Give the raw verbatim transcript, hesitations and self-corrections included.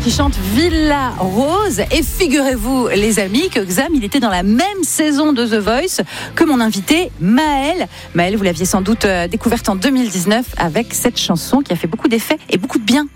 qui chante Villa Rose. Et figurez-vous, les amis, que Xam, il était dans la même saison de The Voice que mon invité Maël. Maël, vous l'aviez sans doute découverte en deux mille dix-neuf avec cette chanson qui a fait beaucoup d'effets et beaucoup de bien